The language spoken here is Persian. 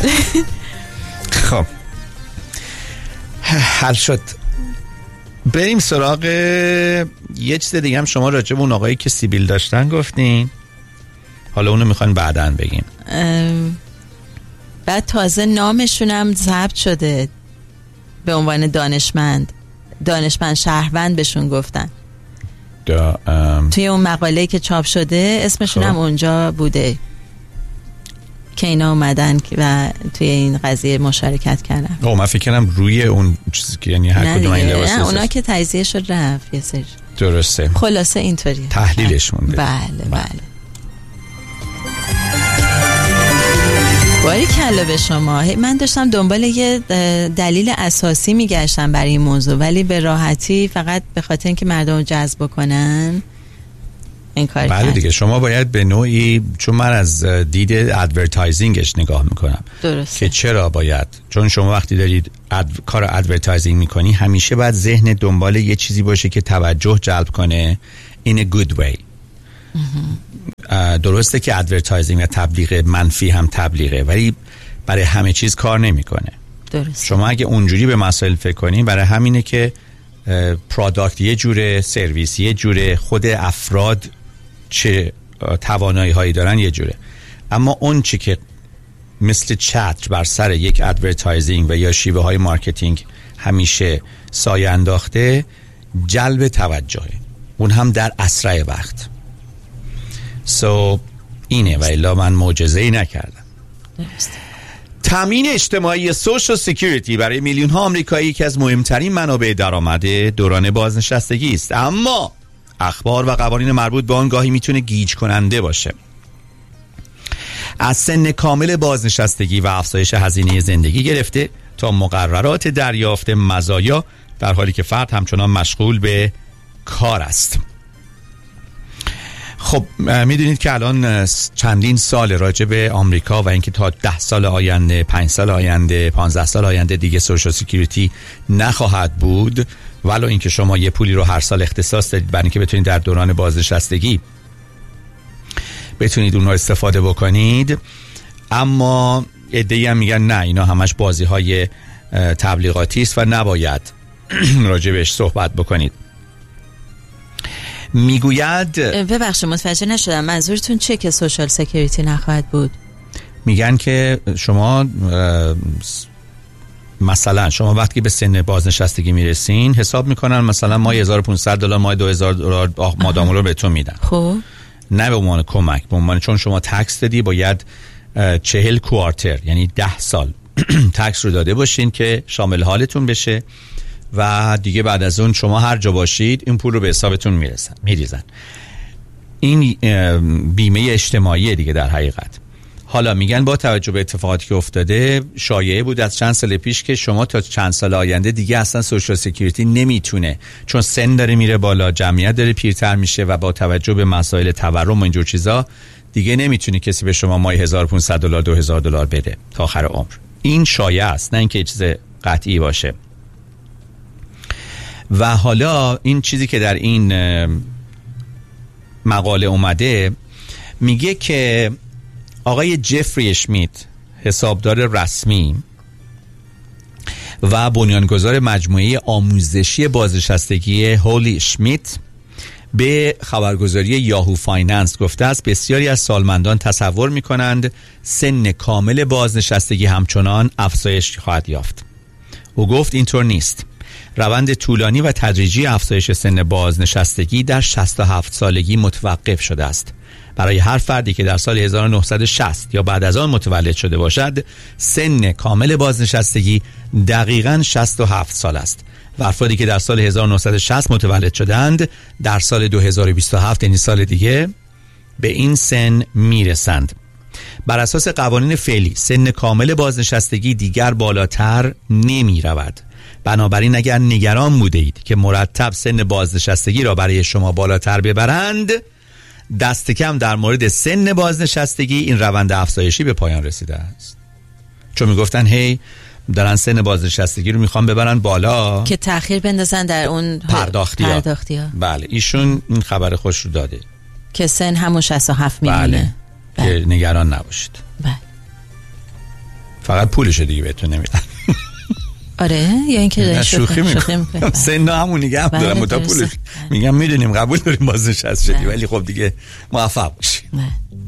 خب حل شد. بریم سراغ یه چیز دیگه هم. شما راجع به اون آقایی که سیبیل داشتن گفتین، حالا اونو میخواین بعداً بگیم. بعد تازه نامشون هم ثبت شده به عنوان دانشمند شهروند بهشون گفتن. توی اون مقاله که چاپ شده اسمشون هم اونجا بوده که اینا اومدن و توی این قضیه مشارکت کردن. من فکر کنم روی اون چیزی که یعنی هر کدوم این لباس اونا که تجزیه شد رفت یه سری. درسته. خلاصه اینطوری تحلیلش مونده. بله. باری کلا به شما. من داشتم دنبال یه دلیل اساسی میگشتم برای این موضوع، ولی به راحتی فقط به خاطر اینکه مردم رو جذب کنن این کار بله دیگه. شما باید به نوعی، چون من از دید ادورتایزینگش نگاه میکنم. درسته. که چرا باید، چون شما وقتی دارید کار ادورتایزینگ میکنی همیشه باید ذهن دنبال یه چیزی باشه که توجه جلب کنه in a good way. درسته که ادورتایزینگ و تبلیغ منفی هم تبلیغه، ولی برای همه چیز کار نمیکنه. درسته. شما اگه اونجوری به مسائل فکر کنین، برای همینه که پروداکت یه جوره، سرویس یه جوره، خود افراد چه توانایی هایی دارن یه جوره. اما اون چی که مثل چتر بر سر یک ادورتایزینگ و یا شیوه های مارکتینگ همیشه سایه انداخته، جلب توجهه، اون هم در اسرع وقت. اینه و الا من معجزه‌ای نکردم. درسته. تامین اجتماعی سوشال سکیوریتی برای میلیون ها آمریکایی یکی از مهمترین منابع درآمد دوران بازنشستگی است، اما اخبار و قوانین مربوط به آن گاهی میتونه گیج کننده باشه. از سن کامل بازنشستگی و افزایش هزینه زندگی گرفته تا مقررات دریافت مزایا، در حالی که فرد همچنان مشغول به کار است. خب میدونید که الان چندین سال راجع به آمریکا و اینکه تا 10 سال آینده، 5 سال آینده، 15 سال آینده دیگه سوشال سکیوریتی نخواهد بود، ولو اینکه شما یه پولی رو هر سال اختصاص دادید برای اینکه بتونید در دوران بازنشستگی بتونید اون رو استفاده بکنید. اما عده‌ای هم میگن نه، اینا همش بازی‌های تبلیغاتی است و نباید راجع بهش صحبت بکنید. میگوید، ببخشید متوجه نشدم منظورتون چیه که سوشال سکیوریتی نخواهد بود؟ میگن که شما مثلا شما وقتی به سن بازنشستگی میرسین حساب میکنن مثلا ماه $1,500 ماه $2,000 مادام رو بهتون میدن. خب نه به عنوان کمک، به عنوان چون شما تکس دادی باید 40 کوارتر یعنی 10 سال تکس رو داده باشین که شامل حالتون بشه و دیگه بعد از اون شما هر جا باشید این پول رو به حسابتون میریزن. این بیمه اجتماعی دیگه در حقیقت. حالا میگن با توجه به اتفاقاتی که افتاده، شایعه بود از چند سال پیش که شما تا چند سال آینده دیگه اصلا سوشال سکیوریتی نمیتونه، چون سن داره میره بالا، جمعیت داره پیرتر میشه و با توجه به مسائل تورم و اینجور چیزا دیگه نمیتونه کسی به شما ماهی $1,500 $2,000 بده تا آخر عمر. این شایعه است، نه اینکه چیز قطعی باشه. و حالا این چیزی که در این مقاله اومده میگه که آقای جفری اشمیت، حسابدار رسمی و بنیانگذار مجموعه آموزشی بازنشستگی هولی اشمیت، به خبرگزاری یاهو فایننس گفته است بسیاری از سالمندان تصور می‌کنند سن کامل بازنشستگی همچنان افزایش خواهد یافت. او گفت اینطور نیست. روند طولانی و تدریجی افزایش سن بازنشستگی در 67 سالگی متوقف شده است. برای هر فردی که در سال 1960 یا بعد از آن متولد شده باشد، سن کامل بازنشستگی دقیقاً 67 سال است. و افرادی که در سال 1960 متولد شدند در سال 2027 یعنی سال دیگه به این سن میرسند. بر اساس قوانین فعلی سن کامل بازنشستگی دیگر بالاتر نمی رود. بنابراین اگر نگران بوده اید که مرتب سن بازنشستگی را برای شما بالاتر ببرند، دست کم در مورد سن بازنشستگی این روند افزایشی به پایان رسیده است. چون میگفتن هی دارن سن بازنشستگی رو میخوان ببرن بالا که تأخیر بندازن در اون پرداختی ها. بله، ایشون این خبر خوش رو داده که سن همون 67 میمونه. بله. که نگران نباشید. بله. فقط پولش دیگه بهتون نمیدن. آره یا اینکه شوخی میکنم سن همون نگه هم دارم متا پولش میگم میدونیم قبول داریم بازنشسته شدی ولی خب دیگه موفق باشی.